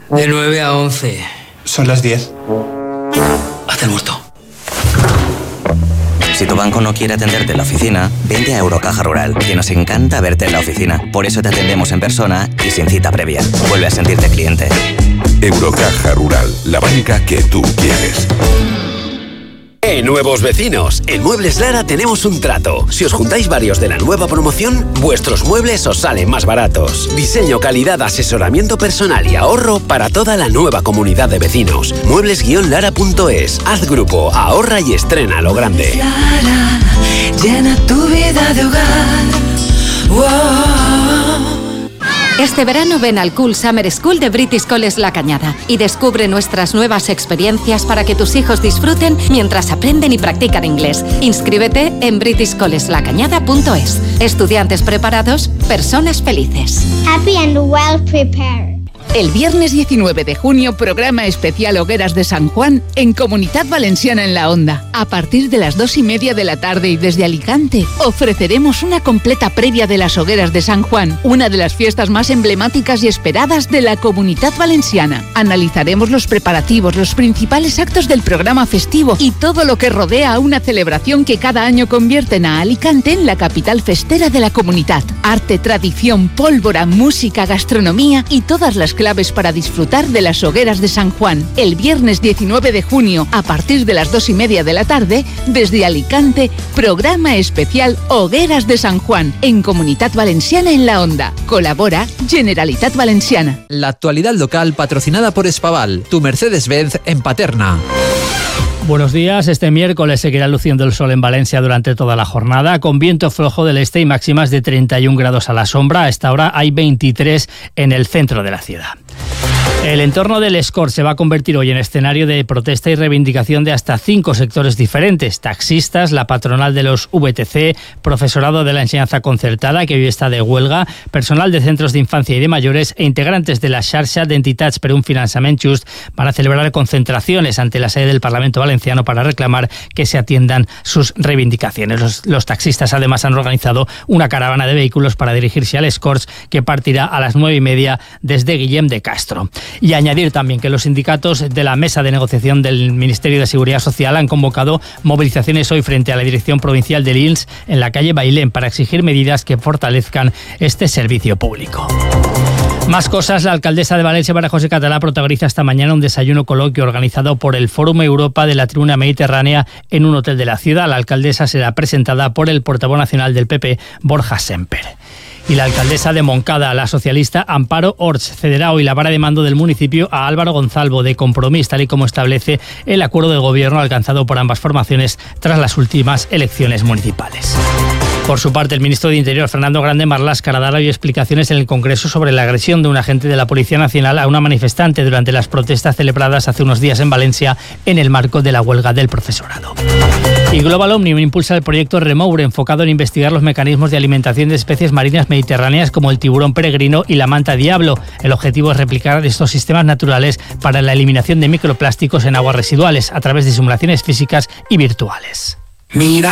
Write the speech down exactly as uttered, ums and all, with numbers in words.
De nueve a once. Son las diez. Hazte el muerto. Si tu banco no quiere atenderte en la oficina, vente a Eurocaja Rural, que nos encanta verte en la oficina. Por eso te atendemos en persona y sin cita previa. Vuelve a sentirte cliente. Eurocaja Rural, la banca que tú quieres. ¡Eh, nuevos vecinos! En Muebles Lara tenemos un trato. Si os juntáis varios de la nueva promoción, vuestros muebles os salen más baratos. Diseño, calidad, asesoramiento personal y ahorro para toda la nueva comunidad de vecinos. muebles guion lara punto es. Haz grupo, ahorra y estrena lo grande. Lara, llena tu vida de hogar. Wow. Este verano ven al Cool Summer School de British College La Cañada y descubre nuestras nuevas experiencias para que tus hijos disfruten mientras aprenden y practican inglés. Inscríbete en british college la cañada punto es. Estudiantes preparados, personas felices. Happy and well prepared. El viernes diecinueve de junio, programa especial Hogueras de San Juan en Comunitat Valenciana en la Onda. A partir de las dos y media de la tarde y desde Alicante, ofreceremos una completa previa de las Hogueras de San Juan, una de las fiestas más emblemáticas y esperadas de la Comunitat Valenciana. Analizaremos los preparativos, los principales actos del programa festivo y todo lo que rodea a una celebración que cada año convierten a Alicante en la capital festera de la comunidad. Arte, tradición, pólvora, música, gastronomía y todas las claves para disfrutar de las Hogueras de San Juan. El viernes diecinueve de junio, a partir de las dos y media de la tarde, desde Alicante, programa especial Hogueras de San Juan, en Comunitat Valenciana en la Onda. Colabora Generalitat Valenciana. La actualidad local patrocinada por Espaval, tu Mercedes-Benz en Paterna. Buenos días. Este miércoles seguirá luciendo el sol en Valencia durante toda la jornada, con viento flojo del este y máximas de treinta y un grados a la sombra. A esta hora hay veintitrés en el centro de la ciudad. El entorno del Escort se va a convertir hoy en escenario de protesta y reivindicación de hasta cinco sectores diferentes: taxistas, la patronal de los V T C, profesorado de la enseñanza concertada, que hoy está de huelga, personal de centros de infancia y de mayores e integrantes de la xarxa d'entitats per un finançament just van a celebrar concentraciones ante la sede del Parlamento Valenciano para reclamar que se atiendan sus reivindicaciones. Los, los taxistas además han organizado una caravana de vehículos para dirigirse al Escorts, que partirá a las nueve y media desde Guillem de Castro. Y añadir también que los sindicatos de la mesa de negociación del Ministerio de Seguridad Social han convocado movilizaciones hoy frente a la Dirección Provincial del I N S en la calle Bailén para exigir medidas que fortalezcan este servicio público. Más cosas. La alcaldesa de Valencia, María José Catalá, protagoniza esta mañana un desayuno coloquio organizado por el Fórum Europa de la Tribuna Mediterránea en un hotel de la ciudad. La alcaldesa será presentada por el portavoz nacional del P P, Borja Semper. Y la alcaldesa de Moncada, la socialista Amparo Orts, cederá hoy la vara de mando del municipio a Álvaro Gonzalvo, de Compromís, tal y como establece el acuerdo de gobierno alcanzado por ambas formaciones tras las últimas elecciones municipales. Por su parte, el ministro de Interior, Fernando Grande Marlaska, dará hoy explicaciones en el Congreso sobre la agresión de un agente de la Policía Nacional a una manifestante durante las protestas celebradas hace unos días en Valencia en el marco de la huelga del profesorado. Y Global Omnium impulsa el proyecto Remoure, enfocado en investigar los mecanismos de alimentación de especies marinas mediterráneas como el tiburón peregrino y la manta diablo. El objetivo es replicar estos sistemas naturales para la eliminación de microplásticos en aguas residuales a través de simulaciones físicas y virtuales. Mira.